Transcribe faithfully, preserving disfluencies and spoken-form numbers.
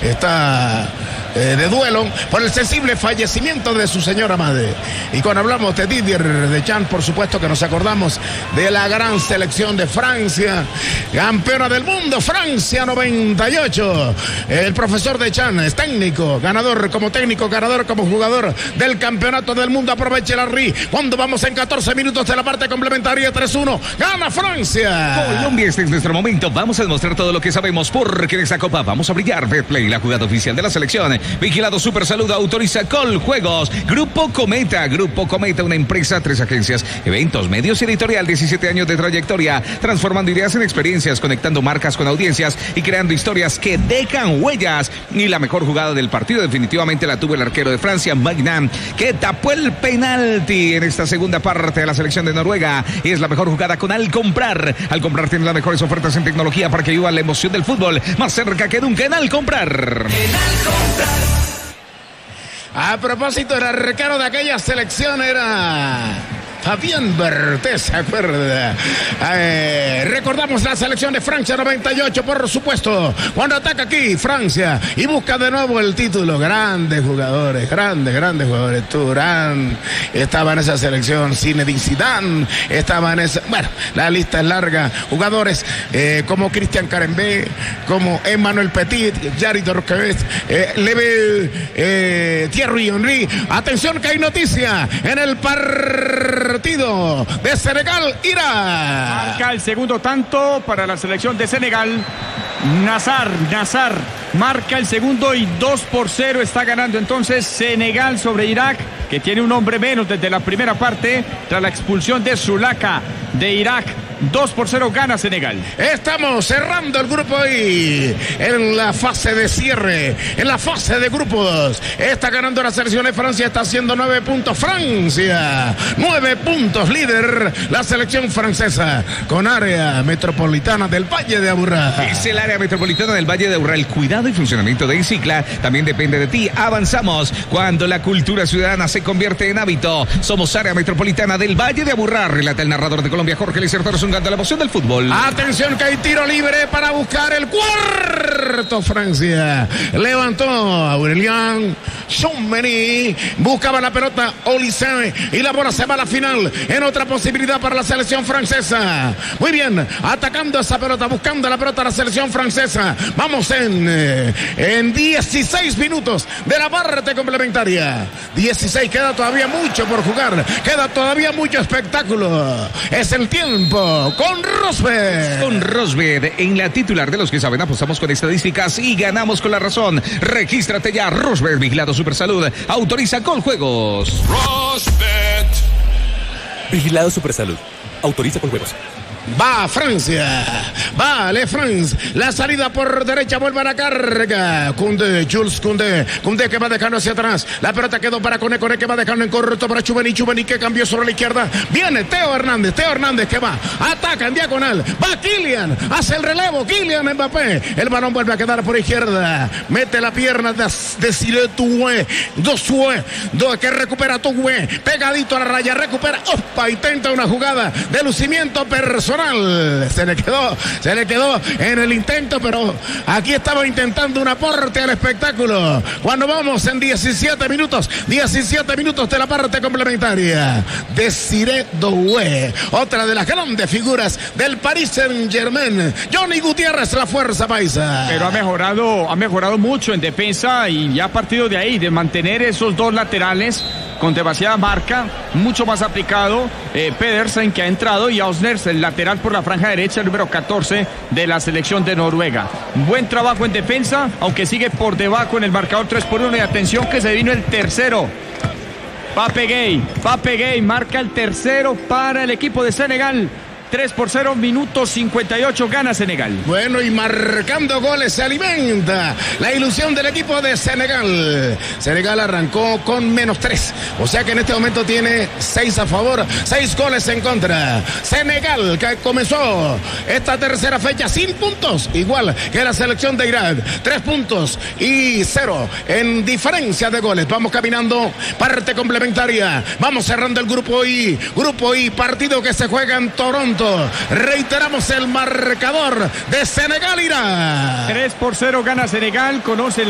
está eh, de duelo por el sensible fallecimiento de su señora madre. Y cuando hablamos de Didier Deschamps, por supuesto que nos acordamos de la gran selección de Francia, campeona del mundo, Francia noventa y ocho. El profesor Deschamps es técnico, ganador como técnico, ganador como jugador del campeonato del mundo. Aproveche la R I cuando vamos en catorce minutos de la parte complementaria. Tres uno, gana Francia. Colombia, este es nuestro momento. Vamos a demostrar todo lo que sabemos, porque en esta copa vamos a brillar. Betplay, la jugada oficial de la selección. Vigilado Supersalud, autoriza Coljuegos. Grupo Cometa, Grupo Cometa, una empresa, tres agencias, eventos, medios y editorial, diecisiete años de trayectoria, transformando ideas en experiencias, conectando marcas con audiencias y creando historias que dejan huellas. Y la mejor jugada del partido definitivamente la tuvo el arquero de Francia, Magnam, que tapó el penalti en esta segunda parte de la selección de Noruega. Es la mejor jugada con Al Comprar. Al Comprar tiene las mejores ofertas en tecnología para que ayude a la emoción del fútbol más cerca que nunca en Al Comprar. A propósito, el arquero de aquella selección era Fabián Bertés, ¿se acuerda? Eh, recordamos la selección de Francia noventa y ocho, por supuesto, cuando ataca aquí Francia y busca de nuevo el título. Grandes jugadores, grandes, grandes jugadores. Thuram estaba en esa selección, Zinedine Zidane estaba en esa. Bueno, la lista es larga. Jugadores eh, como Christian Carembé, como Emmanuel Petit, Yari Dorquevez, eh, Leve, eh, Thierry Henry. Atención que hay noticia en el partido partido de Senegal-Irak. Marca el segundo tanto para la selección de Senegal. Nazar, Nazar marca el segundo y dos por cero está ganando entonces Senegal sobre Irak, que tiene un hombre menos desde la primera parte tras la expulsión de Zulaka de Irak. dos por cero gana Senegal. Estamos cerrando el grupo I en la fase de cierre, en la fase de grupos. Está ganando la selección de Francia, está haciendo nueve puntos Francia. Nueve puntos líder la selección francesa con área metropolitana del Valle de Aburrá. Es el área metropolitana del Valle de Aburrá. El cuidado y funcionamiento de Encicla también depende de ti. Avanzamos cuando la cultura ciudadana se convierte en hábito. Somos área metropolitana del Valle de Aburrá, relata el narrador de Colombia, Jorge Lizardo. Es un ganto a la emoción del fútbol. Atención que hay tiro libre para buscar el cuarto. Francia levantó a Aurélien Tchouameni, buscaba la pelota Olise y la bola se va a la final. En otra posibilidad para la selección francesa. Muy bien, atacando esa pelota, buscando la pelota a la selección francesa. Vamos en, eh, en dieciséis minutos de la parte complementaria. dieciséis, queda todavía mucho por jugar, queda todavía mucho espectáculo. Es el tiempo con Rosberg. Con Rosberg en la titular de los que saben, apostamos con estadísticas y ganamos con la razón. Regístrate ya, Rosberg, vigilado Supersalud, autoriza Coljuegos. Rosberg. Vigilado Supersalud, autoriza Coljuegos. Va Francia, vale France, la salida por derecha, vuelve a la carga, Koundé, Jules Koundé, Koundé que va dejando hacia atrás, la pelota quedó para Koné, Koné que va dejando en corto para Tchouameni, Tchouameni que cambió sobre la izquierda, viene Teo Hernández, Teo Hernández que va, ataca en diagonal, va Kylian, hace el relevo, Kylian Mbappé, el balón vuelve a quedar por izquierda, mete la pierna de, de Sile Toué, Dosue, do, que recupera Toué, pegadito a la raya, recupera, opa, intenta una jugada de lucimiento personal. Se le quedó, se le quedó en el intento, pero aquí estaba intentando un aporte al espectáculo. Cuando vamos en diecisiete minutos, diecisiete minutos de la parte complementaria. Desiré Doué, otra de las grandes figuras del Paris Saint-Germain. Johnny Gutiérrez, la fuerza paisa. Pero ha mejorado, ha mejorado mucho en defensa y ya a partir de ahí, de mantener esos dos laterales con demasiada marca, mucho más aplicado. Eh, Pedersen que ha entrado y Ausners, el lateral por la franja derecha, el número catorce de la selección de Noruega. Buen trabajo en defensa, aunque sigue por debajo en el marcador tres por uno. Y atención que se vino el tercero. Pape Gueye, Pape Gueye marca el tercero para el equipo de Senegal. tres por cero, minuto cincuenta y ocho, gana Senegal. Bueno, y marcando goles se alimenta la ilusión del equipo de Senegal. Senegal arrancó con menos tres, o sea que en este momento tiene seis a favor, seis goles en contra. Senegal que comenzó esta tercera fecha sin puntos, igual que la selección de Irak. Tres puntos y cero en diferencia de goles. Vamos caminando, parte complementaria. Vamos cerrando el grupo I. Grupo I, partido que se juega en Toronto. Reiteramos el marcador de Senegal-Irak. tres por cero gana Senegal, conoce la